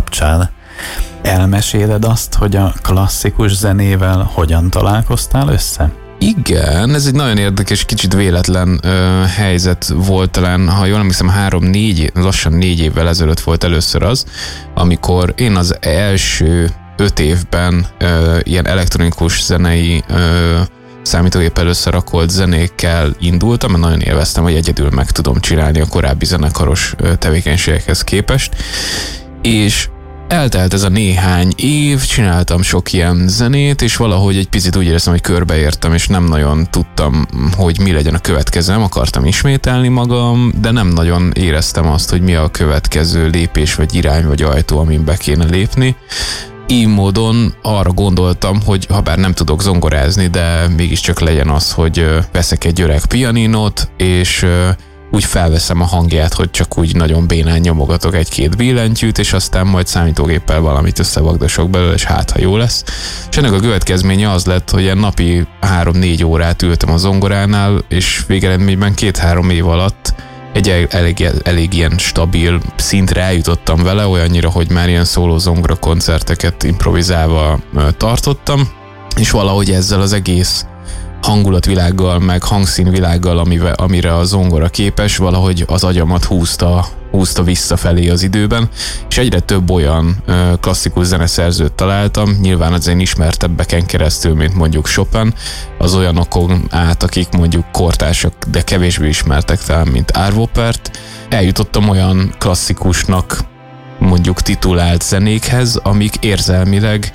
kapcsán. Elmeséled azt, hogy a klasszikus zenével hogyan találkoztál össze? Igen, ez egy nagyon érdekes, kicsit véletlen helyzet volt talán, ha jól emlékszem, lassan 4 évvel ezelőtt volt először az, amikor én az első 5 évben ilyen elektronikus zenei számítógéppel összerakolt zenékkel indultam, mert nagyon élveztem, hogy egyedül meg tudom csinálni a korábbi zenekaros tevékenységekhez képest, és eltelt ez a néhány év, csináltam sok ilyen zenét, és valahogy egy picit úgy éreztem, hogy körbeértem, és nem nagyon tudtam, hogy mi legyen a következő. Nem akartam ismételni magam, de nem nagyon éreztem azt, hogy mi a következő lépés, vagy irány, vagy ajtó, amin be kéne lépni. Így módon arra gondoltam, hogy ha bár nem tudok zongorázni, de mégiscsak legyen az, hogy veszek egy öreg pianinót, és úgy felveszem a hangját, hogy csak úgy nagyon bénán nyomogatok 1-2 billentyűt, és aztán majd számítógéppel valamit összevagdosok belőle, és hát, ha jó lesz. És ennek a következménye az lett, hogy ilyen napi 3-4 órát ültem a zongoránál, és végeredményben 2-3 év alatt egy elég ilyen stabil szintre eljutottam vele, olyannyira, hogy már ilyen szóló zongora koncerteket improvizálva tartottam, és valahogy ezzel az egész hangulatvilággal, meg hangszínvilággal, amire a zongora képes, valahogy az agyamat húzta visszafelé az időben, és egyre több olyan klasszikus zeneszerzőt találtam, nyilván az én ismertebbeken keresztül, mint mondjuk Chopin, az olyanokon át, akik mondjuk kortársak, de kevésbé ismertek talán, mint Arvo Pärt. Eljutottam olyan klasszikusnak mondjuk titulált zenékhez, amik érzelmileg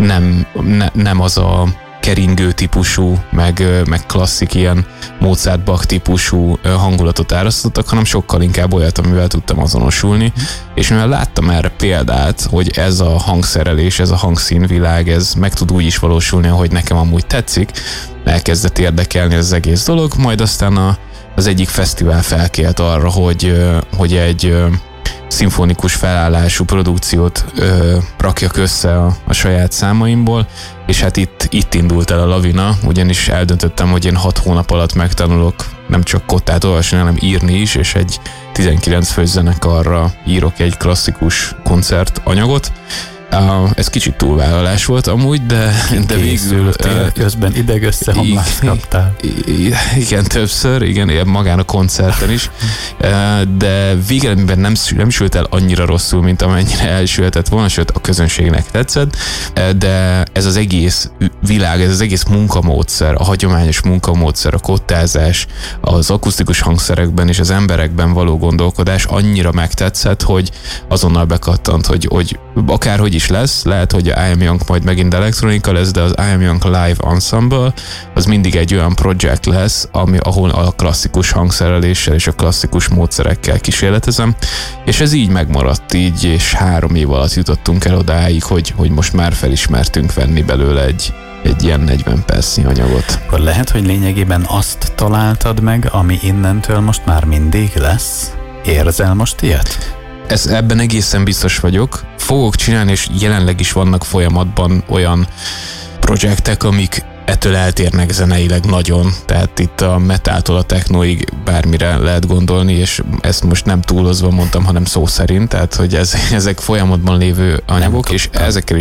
nem az a keringő típusú, meg klasszik ilyen Mozart Bach típusú hangulatot árasztottak, hanem sokkal inkább olyat, amivel tudtam azonosulni. És mivel láttam erre példát, hogy ez a hangszerelés, ez a hangszínvilág, ez meg tud úgy is valósulni, ahogy nekem amúgy tetszik, elkezdett érdekelni az egész dolog, majd aztán az egyik fesztivál felkért arra, hogy egy szimfonikus felállású produkciót rakjak össze a saját számaimból, és hát itt indult el a lavina, ugyanis eldöntöttem, hogy én 6 hónap alatt megtanulok nem csak kottát olvasni, hanem írni is, és egy 19 fős zenekarra írok egy klasszikus koncertanyagot. Ez kicsit túlvállalás volt amúgy, de végül... Közben ideg-összehamlást kaptál. Igen, többször, igen, magán a koncerten is, de végeredményben nem sült el annyira rosszul, mint amennyire elsülhetett volna, sőt a közönségnek tetszett, de ez az egész világ, ez az egész munkamódszer, a hagyományos munkamódszer, a kottázás, az akusztikus hangszerekben és az emberekben való gondolkodás annyira megtetszett, hogy azonnal bekattant, hogy akárhogy is lesz, lehet, hogy I Am Young majd megint elektronika lesz, de az I Am Young Live Ensemble az mindig egy olyan projekt lesz, ahol a klasszikus hangszereléssel és a klasszikus módszerekkel kísérletezem, és ez így megmaradt így, és 3 év alatt jutottunk el odáig, hogy most már felismertünk venni belőle egy ilyen 40 percnyi anyagot. Akkor lehet, hogy lényegében azt találtad meg, ami innentől most már mindig lesz? Érzel most ilyet? Ebben egészen biztos vagyok. Fogok csinálni, és jelenleg is vannak folyamatban olyan projektek, amik ettől eltérnek zeneileg nagyon. Tehát itt a metától a technoig bármire lehet gondolni, és ezt most nem túlozva mondtam, hanem szó szerint. Tehát, hogy ezek folyamatban lévő anyagok, és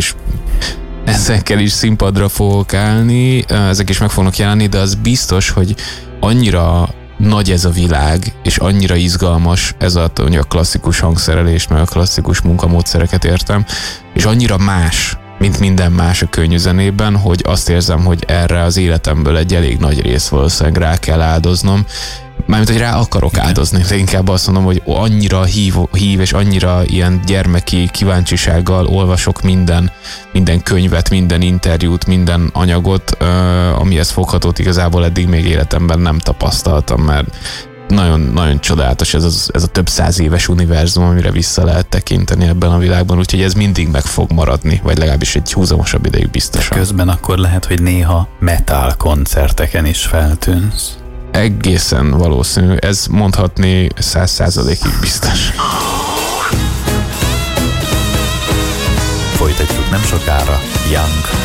ezekkel is színpadra fogok állni, ezek is meg fognak jelenni, de az biztos, hogy annyira nagy ez a világ, és annyira izgalmas ez a klasszikus hangszerelés, meg a klasszikus munkamódszereket értem, és annyira más, mint minden más a könnyű zenében, hogy azt érzem, hogy erre az életemből egy elég nagy rész valószínűleg rá kell áldoznom. Mármint, hogy rá akarok áldozni, de inkább azt mondom, hogy annyira hív és annyira ilyen gyermeki kíváncsisággal olvasok minden könyvet, minden interjút, minden anyagot, amihez foghatót igazából eddig még életemben nem tapasztaltam, mert nagyon, nagyon csodálatos ez a több 100 éves univerzum, amire vissza lehet tekinteni ebben a világban, úgyhogy ez mindig meg fog maradni, vagy legalábbis egy húzamosabb ideig biztosan. Közben akkor lehet, hogy néha metal koncerteken is feltűnsz. Egészen valószínű, ez mondhatni 100%-ig biztos. Folytatjuk nem sokára, Young.